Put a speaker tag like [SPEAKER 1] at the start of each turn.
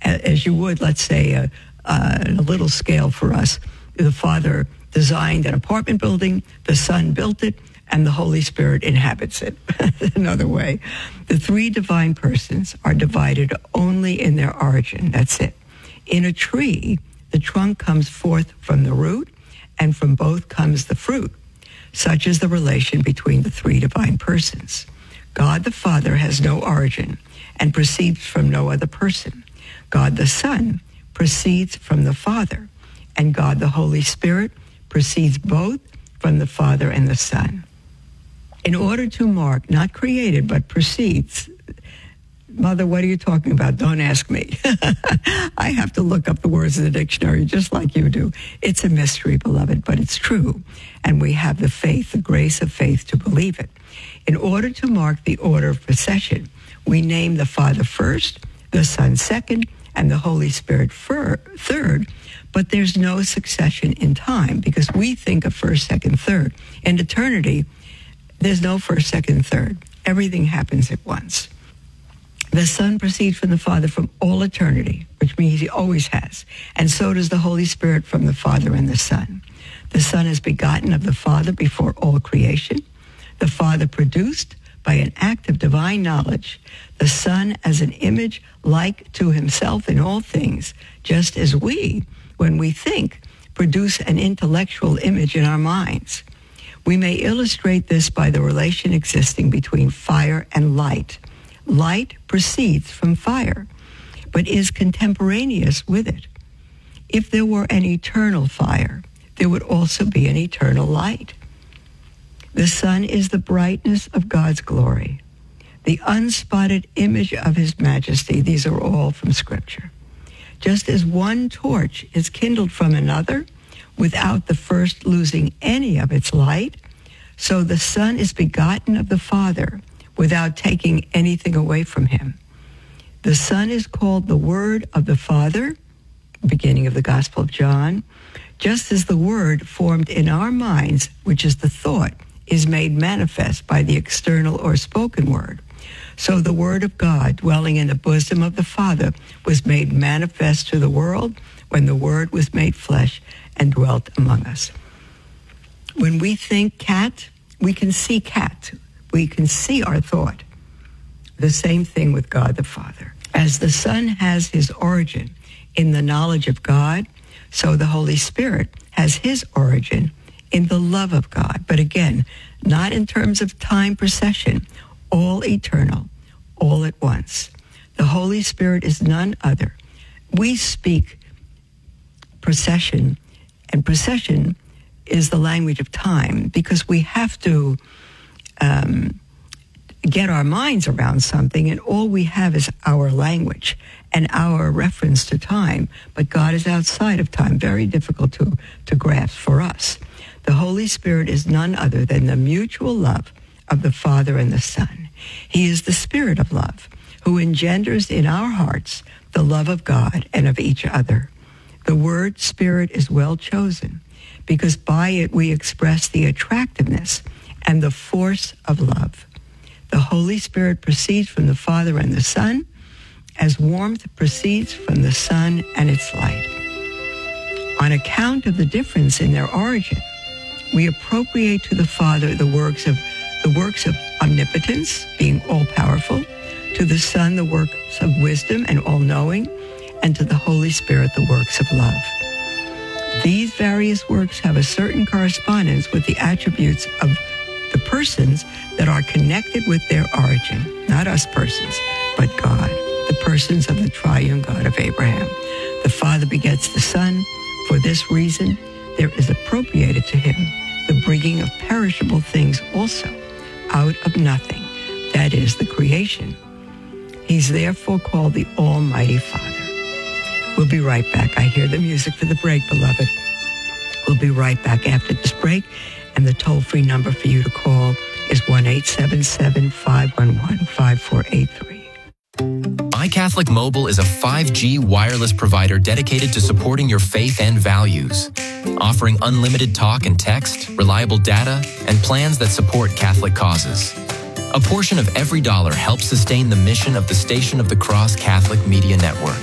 [SPEAKER 1] as you would, let's say, on a little scale for us. The Father designed an apartment building, the Son built it, and the Holy Spirit inhabits it. Another way. The three divine persons are divided only in their origin. That's it. In a tree, the trunk comes forth from the root, and from both comes the fruit. Such is the relation between the three divine persons. God the Father has no origin and proceeds from no other person. God the Son proceeds from the Father, and God the Holy Spirit proceeds both from the Father and the Son. In order to mark, not created, but proceeds. Mother, what are you talking about? Don't ask me. I have to look up the words in the dictionary just like you do. It's a mystery, beloved, but it's true. And we have the faith, the grace of faith to believe it. In order to mark the order of procession, we name the Father first, the Son second, and the Holy Spirit third, but there's no succession in time because we think of first, second, third. In eternity, there's no first, second, third. Everything happens at once. The Son proceeds from the Father from all eternity, which means he always has, and so does the Holy Spirit from the Father and the Son. The Son is begotten of the Father before all creation. The Father produced by an act of divine knowledge, the Son as an image like to himself in all things, just as we, when we think, produce an intellectual image in our minds. We may illustrate this by the relation existing between fire and light. Light proceeds from fire, but is contemporaneous with it. If there were an eternal fire, there would also be an eternal light. The Son is the brightness of God's glory, the unspotted image of his majesty. These are all from Scripture. Just as one torch is kindled from another without the first losing any of its light, so the Son is begotten of the Father without taking anything away from him. The Son is called the Word of the Father, beginning of the Gospel of John, just as the Word formed in our minds, which is the thought, is made manifest by the external or spoken word. So the Word of God, dwelling in the bosom of the Father, was made manifest to the world when the Word was made flesh and dwelt among us. When we think cat, we can see cat. We can see our thought. The same thing with God the Father. As the Son has his origin in the knowledge of God, so the Holy Spirit has his origin in the love of God. But again, not in terms of time procession, all eternal, all at once. The Holy Spirit is none other. We speak procession, and procession is the language of time because we have to get our minds around something, and all we have is our language and our reference to time. But God is outside of time, very difficult to grasp for us. The Holy Spirit is none other than the mutual love of the Father and the Son. He is the Spirit of love who engenders in our hearts the love of God and of each other. The word Spirit is well chosen because by it we express the attractiveness and the force of love. The Holy Spirit proceeds from the Father and the Son as warmth proceeds from the sun and its light. On account of the difference in their origin, we appropriate to the Father the works of omnipotence, being all-powerful, to the Son the works of wisdom and all-knowing, and to the Holy Spirit the works of love. These various works have a certain correspondence with the attributes of the persons that are connected with their origin, not us persons, but God, the persons of the triune God of Abraham. The Father begets the Son. For this reason, there is appropriated to him the bringing of perishable things also out of nothing, that is, the creation. He's therefore called the Almighty Father. We'll be right back. I hear the music for the break, beloved. We'll be right back after this break, and the toll-free number for you to call is 1-877-511-5483.
[SPEAKER 2] iCatholic Mobile is a 5G wireless provider dedicated to supporting your faith and values, offering unlimited talk and text, reliable data, and plans that support Catholic causes. A portion of every dollar helps sustain the mission of the Station of the Cross Catholic Media Network.